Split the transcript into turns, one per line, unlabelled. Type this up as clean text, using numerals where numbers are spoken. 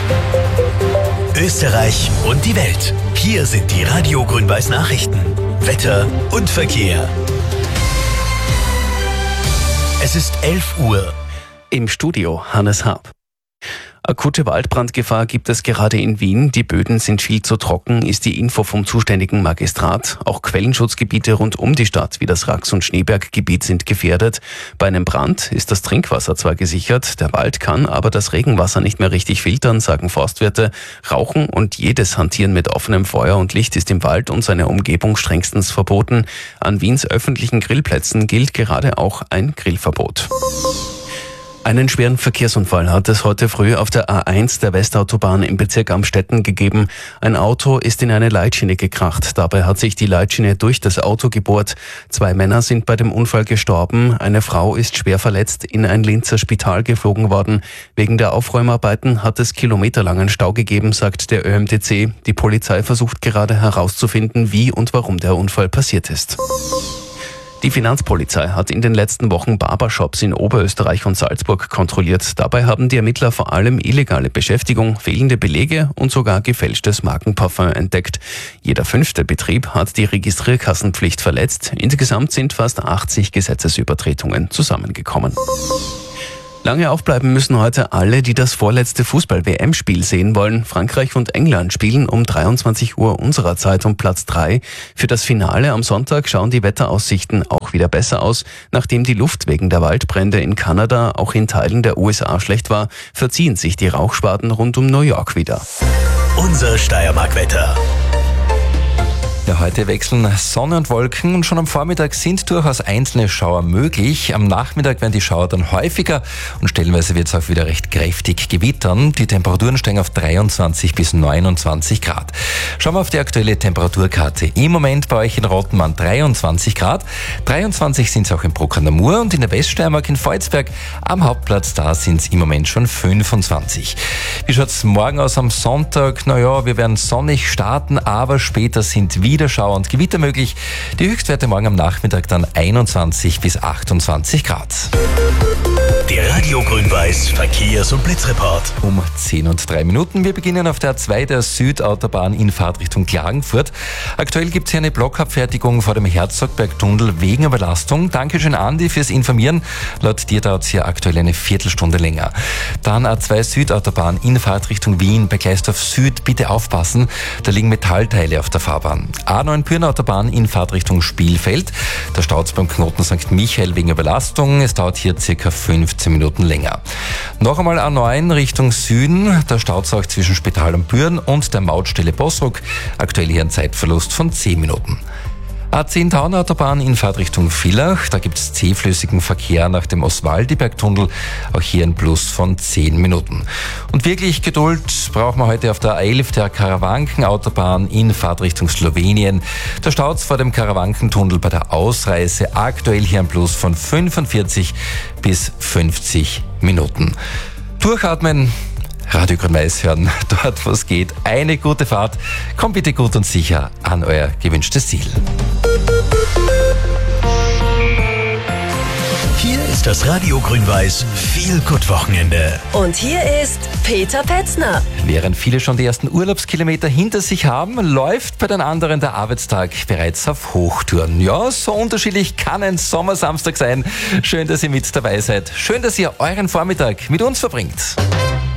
Österreich und die Welt. Hier sind die Radio Grün-Weiß Nachrichten. Wetter und Verkehr. Es ist 11 Uhr.
Im Studio Hannes Haab. Akute Waldbrandgefahr gibt es gerade in Wien. Die Böden sind viel zu trocken, ist die Info vom zuständigen Magistrat. Auch Quellenschutzgebiete rund um die Stadt, wie das Rax- und Schneeberggebiet, sind gefährdet. Bei einem Brand ist das Trinkwasser zwar gesichert, der Wald kann aber das Regenwasser nicht mehr richtig filtern, sagen Forstwirte. Rauchen und jedes Hantieren mit offenem Feuer und Licht ist im Wald und seiner Umgebung strengstens verboten. An Wiens öffentlichen Grillplätzen gilt gerade auch ein Grillverbot. Einen schweren Verkehrsunfall hat es heute früh auf der A1 der Westautobahn im Bezirk Amstetten gegeben. Ein Auto ist in eine Leitschiene gekracht. Dabei hat sich die Leitschiene durch das Auto gebohrt. 2 Männer sind bei dem Unfall gestorben. Eine Frau ist schwer verletzt in ein Linzer Spital geflogen worden. Wegen der Aufräumarbeiten hat es kilometerlangen Stau gegeben, sagt der ÖMTC. Die Polizei versucht gerade herauszufinden, wie und warum der Unfall passiert ist. Die Finanzpolizei hat in den letzten Wochen Barbershops in Oberösterreich und Salzburg kontrolliert. Dabei haben die Ermittler vor allem illegale Beschäftigung, fehlende Belege und sogar gefälschtes Markenparfum entdeckt. Jeder 5. Betrieb hat die Registrierkassenpflicht verletzt. Insgesamt sind fast 80 Gesetzesübertretungen zusammengekommen. Lange aufbleiben müssen heute alle, die das vorletzte Fußball-WM-Spiel sehen wollen. Frankreich und England spielen um 23 Uhr unserer Zeit um Platz 3. Für das Finale am Sonntag schauen die Wetteraussichten auch wieder besser aus. Nachdem die Luft wegen der Waldbrände in Kanada auch in Teilen der USA schlecht war, verziehen sich die Rauchschwaden rund um New York wieder.
Unser Steiermark-Wetter.
Ja, heute wechseln Sonne und Wolken und schon am Vormittag sind durchaus einzelne Schauer möglich. Am Nachmittag werden die Schauer dann häufiger und stellenweise wird es auch wieder recht kräftig gewittern. Die Temperaturen steigen auf 23 bis 29 Grad. Schauen wir auf die aktuelle Temperaturkarte. Im Moment bei euch in Rottenmann 23 Grad. 23 sind es auch in Bruck an der Mur und in der Weststeiermark in Volzberg am Hauptplatz, da sind es im Moment schon 25. Wie schaut es morgen aus am Sonntag? Naja, wir werden sonnig starten, aber später sind wieder Schauer und Gewitter möglich. Die Höchstwerte morgen am Nachmittag dann 21 bis 28 Grad.
Der Radio Grün-Weiß Verkehrs- und Blitzreport.
Um 10:03. Wir beginnen auf der A2 der Südautobahn in Fahrtrichtung Klagenfurt. Aktuell gibt es hier eine Blockabfertigung vor dem Herzogbergtunnel wegen Überlastung. Dankeschön, Andi, fürs Informieren. Laut dir dauert es hier aktuell eine Viertelstunde länger. Dann A2 Südautobahn in Fahrtrichtung Wien bei Gleisdorf Süd. Bitte aufpassen, da liegen Metallteile auf der Fahrbahn. A9 Pyrnautobahn in Fahrtrichtung Spielfeld. Da staut es beim Knoten St. Michael wegen Überlastung. Es dauert hier circa 15 Minuten länger. Noch einmal A9 Richtung Süden. Da staut es auch zwischen Spital am Büren und der Mautstelle Bosruck. Aktuell hier ein Zeitverlust von 10 Minuten. A10 Taunautobahn in Fahrtrichtung Villach. Da gibt es zähflüssigen Verkehr nach dem Oswaldibergtunnel. Auch hier ein Plus von 10 Minuten. Und wirklich Geduld brauchen wir heute auf der A11 der Karawankenautobahn in Fahrtrichtung Slowenien. Da staut es vor dem Karawankentunnel bei der Ausreise. Aktuell hier ein Plus von 45 bis 50 Minuten. Durchatmen. Radio Grün-Weiß hören, dort wo es geht. Eine gute Fahrt. Kommt bitte gut und sicher an euer gewünschtes Ziel.
Hier ist das Radio Grün-Weiß Feel-Good-Wochenende.
Und hier ist Peter Petzner.
Während viele schon die ersten Urlaubskilometer hinter sich haben, läuft bei den anderen der Arbeitstag bereits auf Hochtouren. Ja, so unterschiedlich kann ein Sommersamstag sein. Schön, dass ihr mit dabei seid. Schön, dass ihr euren Vormittag mit uns verbringt.